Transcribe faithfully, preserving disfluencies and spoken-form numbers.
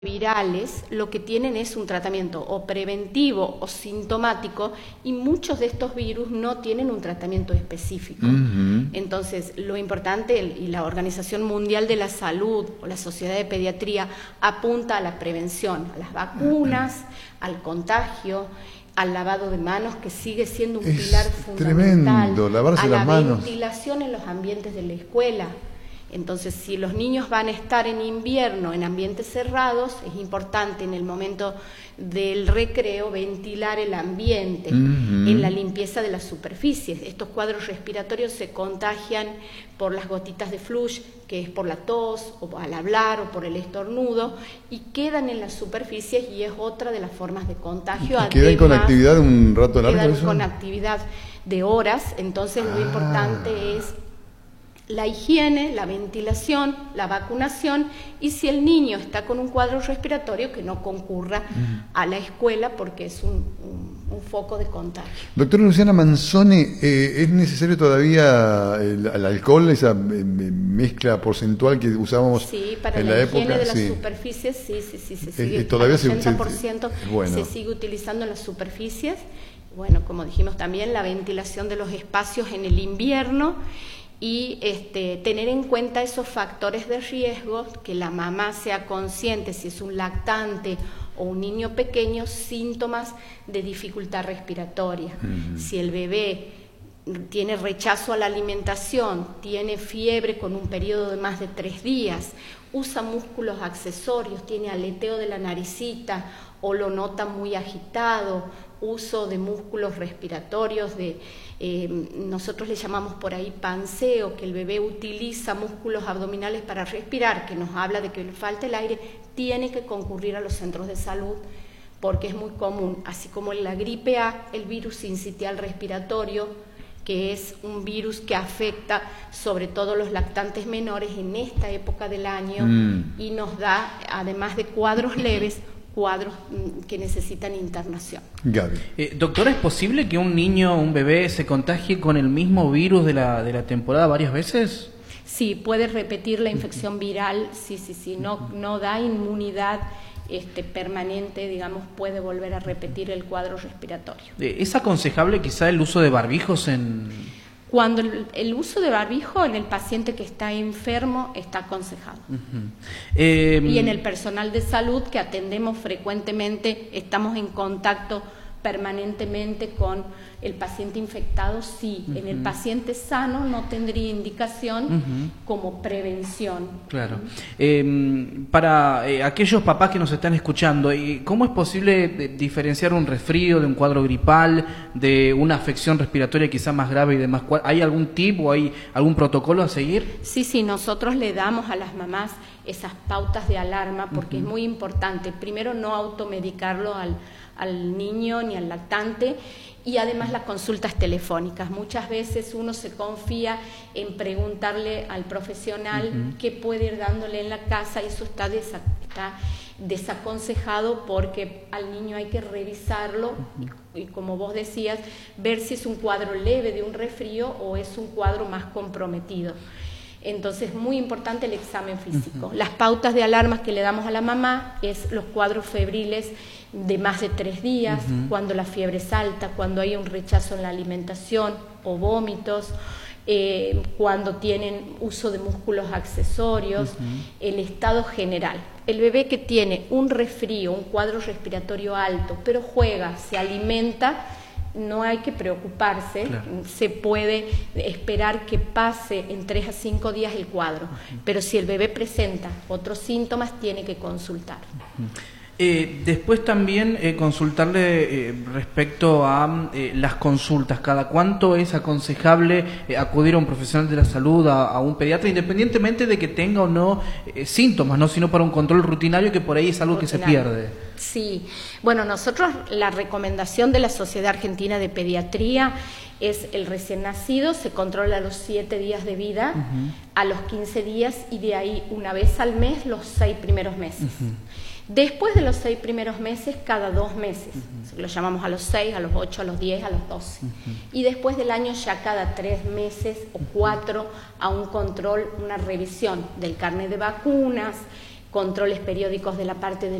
virales lo que tienen es un tratamiento o preventivo o sintomático, y muchos de estos virus no tienen un tratamiento específico. Uh-huh. Entonces, lo importante, y la Organización Mundial de la Salud o la Sociedad de Pediatría apunta a la prevención, a las vacunas, uh-huh. al contagio, al lavado de manos, que sigue siendo un es pilar fundamental, tremendo, lavarse a las la manos. ventilación en los ambientes de la escuela. Entonces, si los niños van a estar en invierno en ambientes cerrados, es importante en el momento del recreo ventilar el ambiente, uh-huh. en la limpieza de las superficies. Estos cuadros respiratorios se contagian por las gotitas de flush, que es por la tos, o al hablar, o por el estornudo, y quedan en las superficies, y es otra de las formas de contagio. ¿Y quedan con actividad un rato largo? Quedan eso? con actividad de horas. Entonces, ah. lo importante es la higiene, la ventilación, la vacunación, y si el niño está con un cuadro respiratorio, que no concurra uh-huh. a la escuela, porque es un, un, un foco de contagio. Doctora Luciana Manzone, eh, ¿es necesario todavía el, el alcohol, esa eh, mezcla porcentual que usábamos sí, para en la, la higiene época? de las Sí. superficies, sí, sí, sí, se sigue, eh, todavía el ochenta por ciento se, se, bueno. se sigue utilizando en las superficies. Bueno, como dijimos también, la ventilación de los espacios en el invierno, y este, tener en cuenta esos factores de riesgo, que la mamá sea consciente si es un lactante o un niño pequeño, síntomas de dificultad respiratoria. Uh-huh. Si el bebé tiene rechazo a la alimentación, tiene fiebre con un periodo de más de tres días, usa músculos accesorios, tiene aleteo de la naricita o lo nota muy agitado, uso de músculos respiratorios, de eh, nosotros le llamamos por ahí panceo, que el bebé utiliza músculos abdominales para respirar, que nos habla de que le falta el aire, tiene que concurrir a los centros de salud, porque es muy común, así como en la gripe A, el virus sincitial respiratorio, que es un virus que afecta sobre todo los lactantes menores en esta época del año, mm. y nos da, además de cuadros leves, cuadros que necesitan internación. Gaby. Eh, doctora, ¿es posible que un niño, un bebé, se contagie con el mismo virus de la, de la temporada varias veces? Sí, puede repetir la infección viral, sí, sí, sí, no, no da inmunidad este, permanente, digamos, puede volver a repetir el cuadro respiratorio. ¿Es aconsejable quizá el uso de barbijos en...? Cuando el, el uso de barbijo en el paciente que está enfermo está aconsejado. Uh-huh. eh, y en el personal de salud que atendemos frecuentemente, estamos en contacto permanentemente con el paciente infectado, sí. Uh-huh. En el paciente sano no tendría indicación uh-huh. como prevención. Claro. Uh-huh. Eh, para eh, aquellos papás que nos están escuchando, ¿cómo es posible diferenciar un resfrío de un cuadro gripal, de una afección respiratoria quizá más grave y demás? ¿Hay algún tip o hay algún protocolo a seguir? Sí, sí, nosotros le damos a las mamás esas pautas de alarma, porque uh-huh. es muy importante, primero, no automedicarlo al al niño ni al lactante, y además las consultas telefónicas. Muchas veces uno se confía en preguntarle al profesional uh-huh. qué puede ir dándole en la casa, y eso está, desa- está desaconsejado, porque al niño hay que revisarlo uh-huh. y, y como vos decías, ver si es un cuadro leve de un resfrío o es un cuadro más comprometido. Entonces, muy importante el examen físico. Uh-huh. Las pautas de alarmas que le damos a la mamá es los cuadros febriles de más de tres días, uh-huh. cuando la fiebre es alta, cuando hay un rechazo en la alimentación o vómitos, eh, cuando tienen uso de músculos accesorios, uh-huh. el estado general. El bebé que tiene un resfrío, un cuadro respiratorio alto, pero juega, se alimenta, no hay que preocuparse, claro. se puede esperar que pase en tres a cinco días el cuadro, uh-huh. pero si el bebé presenta otros síntomas, tiene que consultar. Uh-huh. Eh, después también eh, consultarle eh, respecto a eh, las consultas. ¿Cada cuánto es aconsejable eh, acudir a un profesional de la salud, a, a un pediatra, independientemente de que tenga o no eh, síntomas, no sino para un control rutinario, que por ahí es algo rutinario. Que se pierde? Sí, bueno, nosotros la recomendación de la Sociedad Argentina de Pediatría es el recién nacido, se controla a los siete días de vida, uh-huh. a los quince días, y de ahí una vez al mes los seis primeros meses. Uh-huh. Después de los seis primeros meses, cada dos meses, uh-huh. lo llamamos a los seis, a los ocho, a los diez, a los doce. Uh-huh. Y después del año ya cada tres meses o cuatro a un control, una revisión del carnet de vacunas, controles periódicos de la parte de